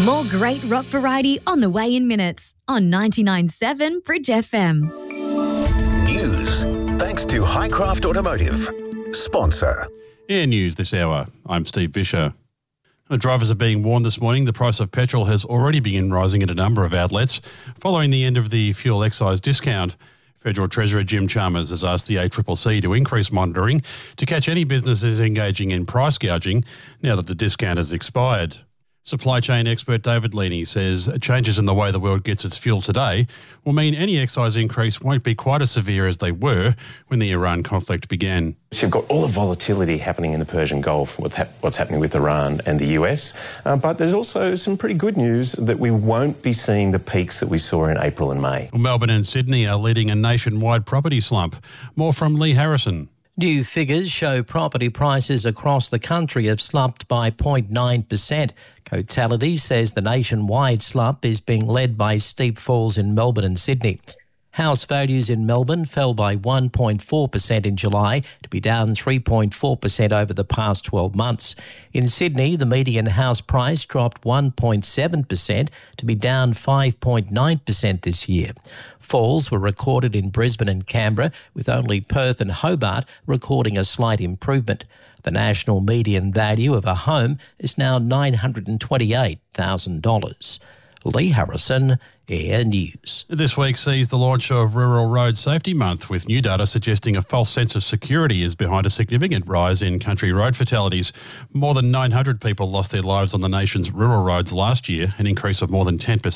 More great rock variety on the way in minutes on 99.7 Bridge FM. News, thanks to Highcraft Automotive. Sponsor. Air News this hour. I'm Steve Fisher. Drivers are being warned this morning the price of petrol has already begun rising at a number of outlets following the end of the fuel excise discount. Federal Treasurer Jim Chalmers has asked the ACCC to increase monitoring to catch any businesses engaging in price gouging now that the discount has expired. Supply chain expert David Leaney says changes in the way the world gets its fuel today will mean any excise increase won't be quite as severe as they were when the Iran conflict began. So you've got all the volatility happening in the Persian Gulf with what's happening with Iran and the US, but there's also some pretty good news that we won't be seeing the peaks that we saw in April and May. Melbourne and Sydney are leading a nationwide property slump. More from Lee Harrison. New figures show property prices across the country have slumped by 0.9%. Cotality says the nationwide slump is being led by steep falls in Melbourne and Sydney. House values in Melbourne fell by 1.4% in July to be down 3.4% over the past 12 months. In Sydney, the median house price dropped 1.7% to be down 5.9% this year. Falls were recorded in Brisbane and Canberra, with only Perth and Hobart recording a slight improvement. The national median value of a home is now $928,000. Lee Harrison, Air News. This week sees the launch of Rural Road Safety Month, with new data suggesting a false sense of security is behind a significant rise in country road fatalities. More than 900 people lost their lives on the nation's rural roads last year, an increase of more than 10%.